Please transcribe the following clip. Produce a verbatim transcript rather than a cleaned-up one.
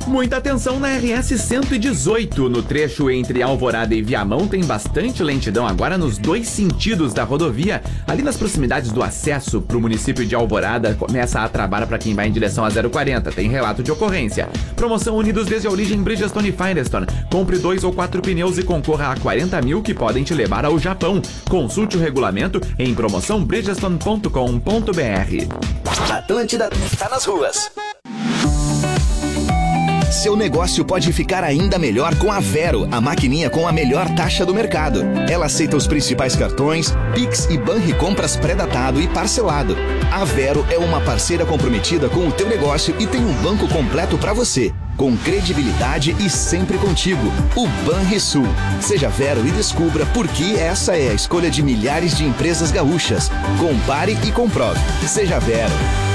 Muita atenção na R S cento e dezoito. No trecho entre Alvorada e Viamão tem bastante lentidão agora nos dois sentidos da rodovia. Ali nas proximidades do acesso para o município de Alvorada, começa a travar para quem vai em direção a zero quarenta. Tem relato de ocorrência. Promoção Unidos desde a origem Bridgestone e Firestone. Compre dois ou quatro pneus e concorra a quarenta mil que podem te levar ao Japão. Consulte o regulamento em promoção bridgestone ponto com ponto b r. Atlântida tá nas ruas. Seu negócio pode ficar ainda melhor com a Vero, a maquininha com a melhor taxa do mercado. Ela aceita os principais cartões, Pix e Banricompras pré-datado e parcelado. A Vero é uma parceira comprometida com o teu negócio e tem um banco completo para você, com credibilidade e sempre contigo. O Banrisul. Seja Vero e descubra por que essa é a escolha de milhares de empresas gaúchas. Compare e comprove. Seja Vero.